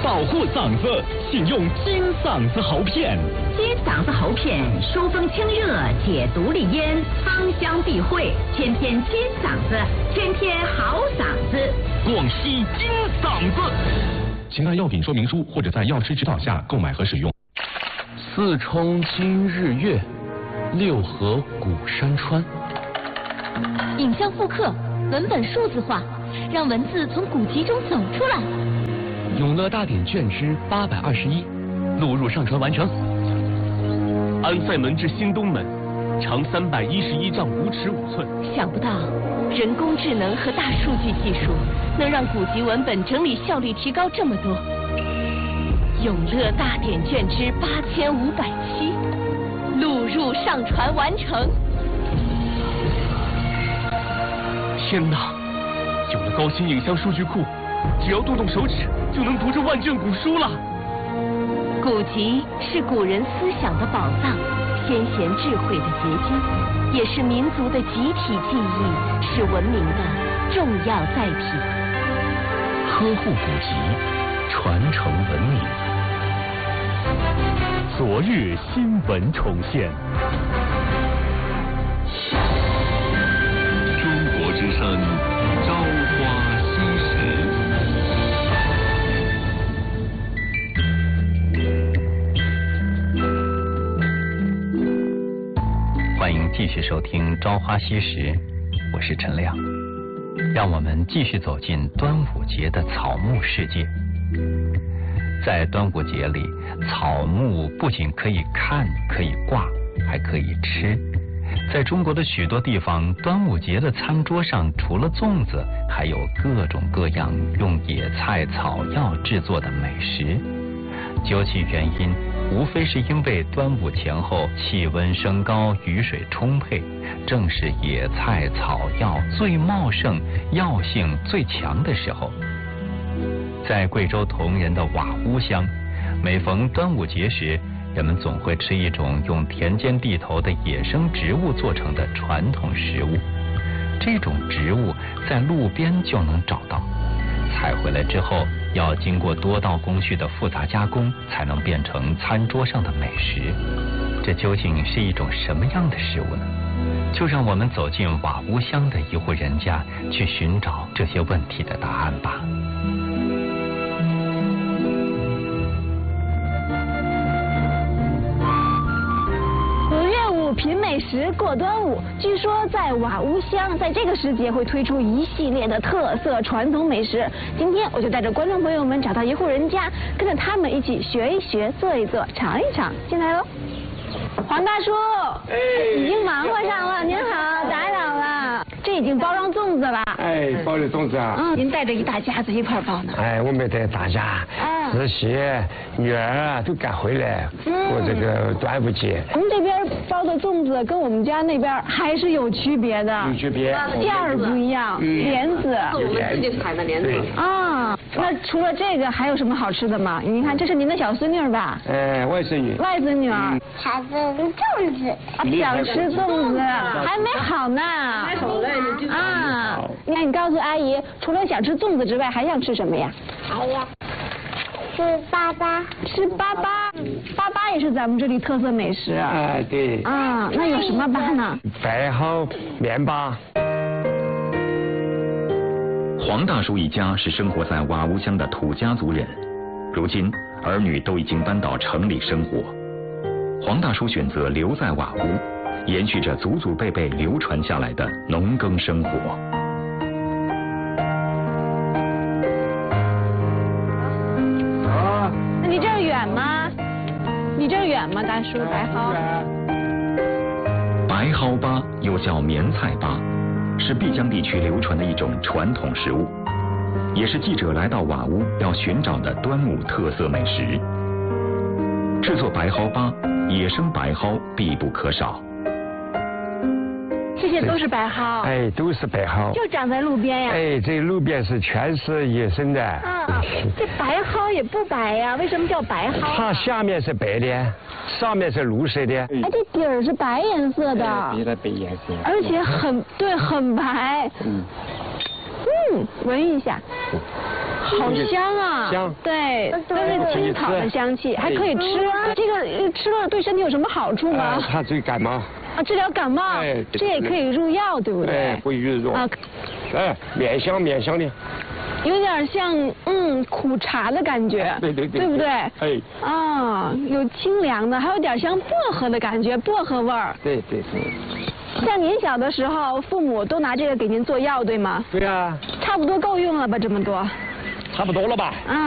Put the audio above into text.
保护嗓子，请用金嗓子喉片。 金嗓子喉片疏风清热，解毒利咽，芳香避秽，天天金嗓子，天天好嗓子。 广西金嗓子，请看药品说明书或者在药师指导下购买和使用。 四冲今日月，六合古山川。 影像复刻，文本数字化，让文字从古籍中走出来。 永乐大典卷之821，录入上传完成。 安塞门至新东门，长311丈5尺5寸。 想不到，人工智能和大数据技术能让古籍文本整理效率提高这么多。永乐大典卷之8507，录入上传完成。 天哪！有了高清影像数据库，只要动动手指就能读这万卷古书了。 古籍是古人思想的宝藏，先贤智慧的结晶，也是民族的集体记忆，是文明的重要载体。 呵护古籍，传承文明。 昨日新闻重现。 中国之声，朝花夕拾。 欢迎继续收听《朝花夕拾》，我是陈亮。让我们继续走进端午节的草木世界。在端午节里，草木不仅可以看、可以挂，还可以吃。在中国的许多地方，端午节的餐桌上除了粽子，还有各种各样用野菜草药制作的美食。究其原因，无非是因为端午前后气温升高，雨水充沛，正是野菜草药最茂盛、药性最强的时候。在贵州铜仁的瓦屋乡，每逢端午节时，人们总会吃一种用田间地头的野生植物做成的传统食物。这种植物在路边就能找到，采回来之后要经过多道工序的复杂加工，才能变成餐桌上的美食。这究竟是一种什么样的食物呢？就让我们走进瓦屋乡的一户人家，去寻找这些问题的答案吧。 品美食过端午，据说在瓦屋乡，在这个时节会推出一系列的特色传统美食。今天我就带着观众朋友们找到一户人家，跟着他们一起学一学、做一做、尝一尝。进来喽，黄大叔，已经忙活上了，您好，打扰了。这已经包上粽子了。 包的粽子啊。 您带着一大家子一块包呢。 我们带大家，儿媳、女儿啊都赶回来过这个端午节。 我们这边包的粽子跟我们家那边还是有区别的。 有区别。 馅儿不一样，莲子。 是我们自己采的莲子。 啊，那除了这个还有什么好吃的吗？您看，这是您的小孙女吧？ 外孙女。 外孙女儿。 想吃粽子。 想吃粽子，还没好呢。 还好嘞，你就啊，那你告诉阿姨，除了想吃粽子之外，还想吃什么呀？ 还要吃粑粑。 吃粑粑，粑粑也是咱们这里特色美食。 对。 啊，那有什么粑呢？ 白蒿面粑。 黄大叔一家是生活在瓦屋乡的土家族人，如今儿女都已经搬到城里生活。黄大叔选择留在瓦屋，延续着祖祖辈辈流传下来的农耕生活。 那你这儿远吗？你这儿远吗，大叔？白蒿。 白蒿粑又叫棉菜粑，是碧江地区流传的一种传统食物，也是记者来到瓦屋要寻找的端午特色美食。制作白蒿粑，野生白蒿必不可少。 这些都是白蒿。 都是白蒿。 就长在路边呀。 这路边是全是野生的。 这白蒿也不白呀，为什么叫白蒿？ 它下面是白的，上面是绿色的。 这底儿是白颜色的。 白颜色。 而且很白。闻一下。 好香啊！ 香。 对，都是青草的香气，还可以吃。这个吃了对身体有什么好处吗？ 它治感冒。 啊，治疗感冒。哎，这也可以入药，对不对？ 哎，不入药。啊，哎，绵香的。 有点像苦茶的感觉， 对， 对不对？ 哎， 啊，有清凉的，还有点像薄荷的感觉，薄荷味儿。 对。 像您小的时候，父母都拿这个给您做药，对吗？ 对啊。 差不多够用了吧？这么多。 差不多了吧？